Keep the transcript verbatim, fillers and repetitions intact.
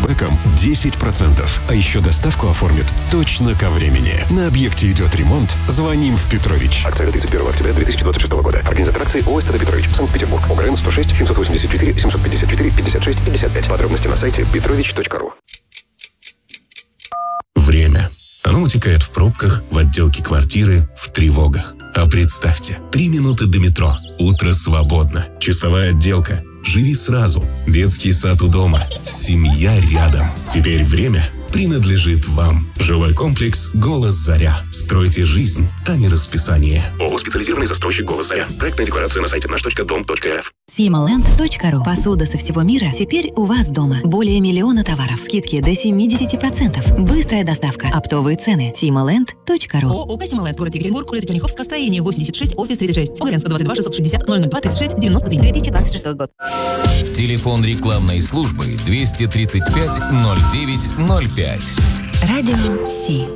кэшбэком десять процентов. А еще доставку оформят точно ко времени. На объекте идет ремонт. Звоним в Петрович. Акция тридцать первого октября две тысячи двадцать шестого года. Организатор акции ООО «СТД Петрович», Санкт-Петербург. ОГРН сто шесть семьсот восемьдесят четыре семьсот пятьдесят четыре пятьдесят шесть пятьдесят пять. Подробности на сайте петрович точка ру. Время. Оно утекает в пробках, в отделке квартиры, в тревогах. А представьте, три минуты до метро. Утро свободно. Чистовая отделка. Живи сразу. Детский сад у дома. Семья рядом. Теперь время принадлежит вам. Жилой комплекс «Голос Заря». Стройте жизнь, а не расписание. ООО «Специализированный застройщик «Голос Заря». Проектная декларация на сайте наш точка дом точка эр эф. симоленд точка ру. Посуда со всего мира теперь у вас дома. Более миллиона товаров. Скидки до семьдесят процентов. Быстрая доставка. Оптовые цены. симоленд точка ру. ООО «Симоленд». Город Екатеринбург, улица Черняховская, строение восемьдесят шесть, офис тридцать шесть. ОГРН сто двадцать два шестьсот шестьдесят ноль ноль два тридцать шесть девяносто три. две тысячи двадцать шестой год. Телефон рекламной службы двести тридцать пять ноль девять ноль пять. Радио Си.